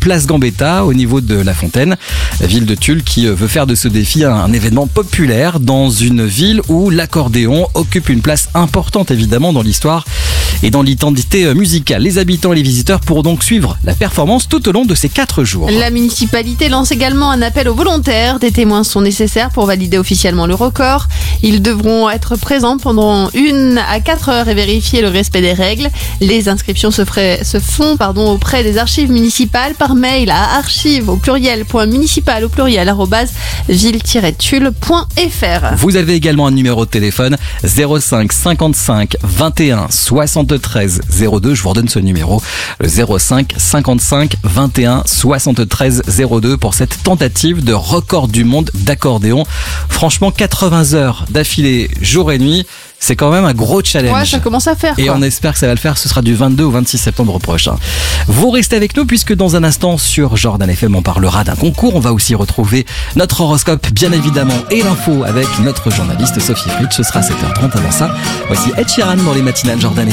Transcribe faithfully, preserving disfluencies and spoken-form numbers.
place Gambetta au niveau de La Fontaine. La ville de Tulle qui veut faire de ce défi un, un événement populaire dans une ville où l'accordéon occupe une place importante évidemment dans l'histoire et dans l'identité musicale. Les habitants et les visiteurs pourront donc suivre la performance tout au long de ces quatre jours. La municipalité lance également un appel aux volontaires. Des témoins sont nécessaires pour valider officiellement le record. Ils devront être présents pendant une à quatre heures et vérifier le respect des règles. Les inscriptions se, feraient, se font pardon, auprès des archives municipales par mail à archives au pluriel point municipal au pluriel arobase ville tiret tulle point f r. Vous avez également un numéro de téléphone zéro cinq cinquante-cinq vingt et un soixante-treize zéro deux. Je vous redonne ce numéro, le zéro cinq cinquante-cinq vingt et un soixante-treize zéro deux pour cette tentative de record du monde d'accordéon. Franchement, quatre-vingts heures d'affilée, jour et nuit, c'est quand même un gros challenge. Ouais, ça commence à faire. Et quoi. on espère que ça va le faire. Ce sera du vingt-deux au vingt-six septembre prochain. Vous restez avec nous puisque dans un instant sur Jordan F M, on parlera d'un concours. On va aussi retrouver notre horoscope, bien évidemment, et l'info avec notre journaliste Sophie Fritsch. Ce sera sept heures trente. Avant ça, voici Ed Sheeran dans les matinales Jordan F M.